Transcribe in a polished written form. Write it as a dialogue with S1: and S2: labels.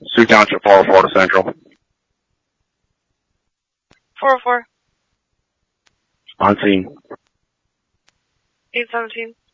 S1: Sioux Township, 404 to Central.
S2: 404.
S1: On scene.
S2: 817.